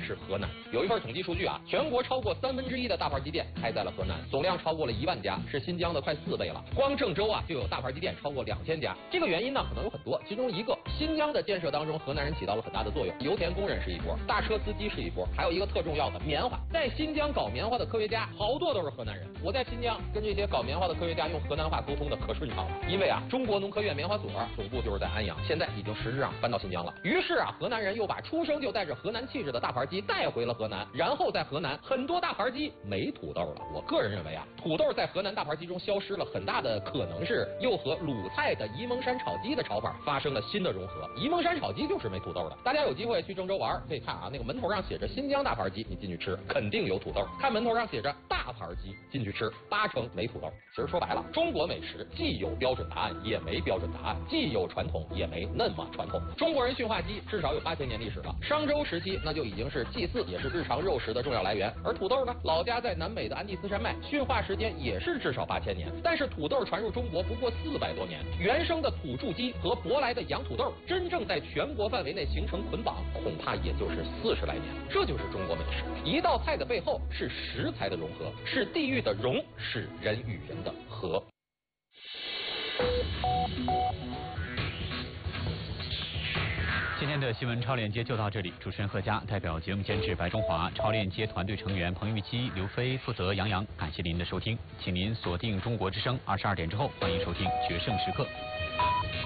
是河南。有一份统计数据啊，全国超过1/3的大盘鸡店开在了河南，总量超过了1万家，是新疆的快4倍了。光郑州啊就有大盘鸡店超过2000家。这个原因呢可能有很多，其中一个，新疆的建设当中，河南人起到了很大的作用。油田工人是一波，大车司机是一波，还有一个特重要的棉花。在新疆搞棉花的科学家好多都是河南人。我在新疆跟这些搞棉花的科学家用河南话沟通的可顺畅了，因为啊，中国农科院棉花所总部就是在安阳，现在已经实质上搬到新疆了。于是啊，河南人又把出生就带着河南气质的大盘鸡带回了河南，然后在河南很多大盘鸡没土豆了。我个人认为啊，土豆在河南大盘鸡中消失了，很大的可能是又和鲁菜的沂蒙山炒鸡的炒法发生了新的融合。沂蒙山炒鸡就是没土豆的。大家有机会去郑州玩，可以看啊，那个门头上写着新疆大盘鸡，你进去吃肯定有土豆。看门头上写着大盘鸡，进去吃80%没土豆。其实说白了，中国美食既有标准答案，也没标准答案；既有传统，也没那么传统。中国人驯化鸡至少有8000年历史了，商周时期那就已经是祭祀也是日常肉食的重要来源。而土豆呢，老家在南美的安第斯山脉，驯化时间也是至少8000年。但是土豆传入中国不过400多年，原生的土著鸡和舶来的洋土豆真正在全国范围内形成捆绑，恐怕也就是40来年。这就是中国美食，一道菜的背后是食材的融合，是地域的融，是人与人的和。 今天的新闻超链接就到这里，主持人贺佳，代表节目监制白中华，超链接团队成员彭玉基、刘飞，负责杨洋。感谢您的收听，请您锁定中国之声，22点之后欢迎收听《决胜时刻》。